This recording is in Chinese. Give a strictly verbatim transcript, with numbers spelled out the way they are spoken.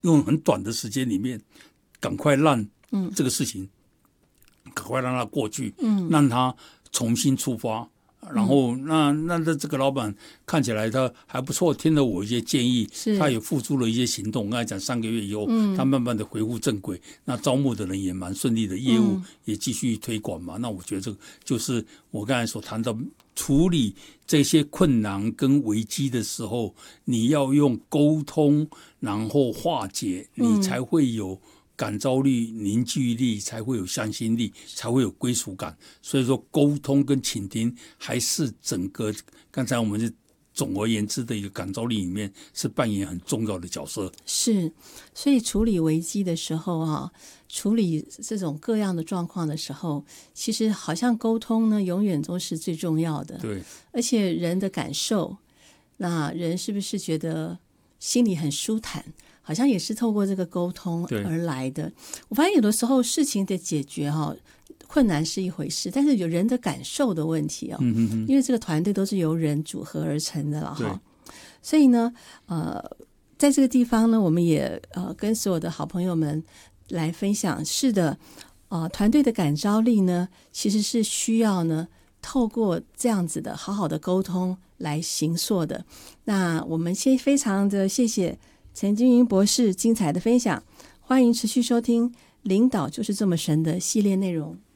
用很短的时间里面赶快让这个事情、嗯、赶快让它过去，嗯，让它重新出发。然后那那那这个老板看起来他还不错，听了我一些建议，他也付出了一些行动。我刚才讲三个月以后、嗯、他慢慢的恢复正轨，那招募的人也蛮顺利的，业务也继续推广嘛、嗯、那我觉得这个就是我刚才所谈到处理这些困难跟危机的时候，你要用沟通然后化解，你才会有感召力、凝聚力，才会有向心力，才会有归属感。所以说沟通跟倾听还是整个刚才我们是总而言之的一个感召力里面是扮演很重要的角色。 是，所以处理危机的时候啊，处理这种各样的状况的时候，其实好像沟通呢永远都是最重要的。 对， 而且人的感受，那人是不是觉得心里很舒坦，好像也是透过这个沟通而来的。我发现有的时候事情的解决哈，困难是一回事，但是有人的感受的问题哦，嗯哼哼，因为这个团队都是由人组合而成的了哈。所以呢，呃，在这个地方呢，我们也呃跟所有的好朋友们来分享，是的，呃，团队的感召力呢，其实是需要呢透过这样子的好好的沟通来形塑的。那我们先非常的谢谢陈金云博士精彩的分享，欢迎持续收听《领导就是这么神》的系列内容。